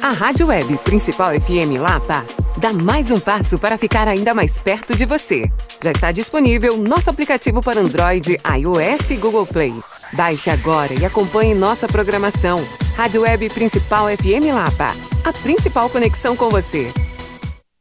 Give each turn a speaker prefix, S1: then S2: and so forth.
S1: A Rádio Web Principal FM Lapa dá mais um passo para ficar ainda mais perto de você. Já está disponível nosso aplicativo para Android, iOS e Google Play. Baixe agora e acompanhe nossa programação. Rádio Web Principal FM Lapa, a principal conexão com você.